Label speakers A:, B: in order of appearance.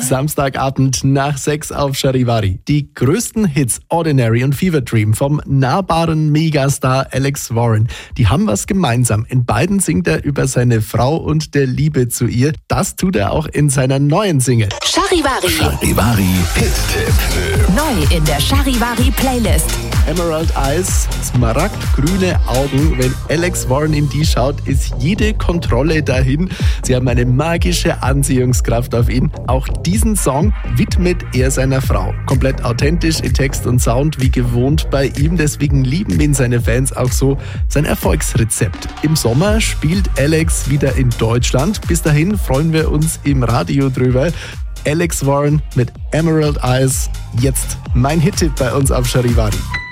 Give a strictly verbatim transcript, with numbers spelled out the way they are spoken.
A: Samstagabend nach sechs auf Charivari. Die größten Hits Ordinary und Fever Dream vom nahbaren Megastar Alex Warren, die haben was gemeinsam. In beiden singt er über seine Frau und der Liebe zu ihr. Das tut er auch in seiner neuen Single.
B: Charivari.
C: Charivari Hit-Tipp.
B: Neu in der Charivari Playlist.
A: Emerald Eyes, smaragdgrüne Augen. Wenn Alex Warren in die schaut, ist jede Kontrolle dahin. Sie haben eine magische Anziehungskraft auf ihn. Auch diesen Song widmet er seiner Frau. Komplett authentisch in Text und Sound, wie gewohnt bei ihm. Deswegen lieben ihn seine Fans auch so. Sein Erfolgsrezept. Im Sommer spielt Alex wieder in Deutschland. Bis dahin freuen wir uns im Radio drüber. Alex Warren mit Emerald Eyes. Jetzt mein Hit-Tipp bei uns auf Charivari.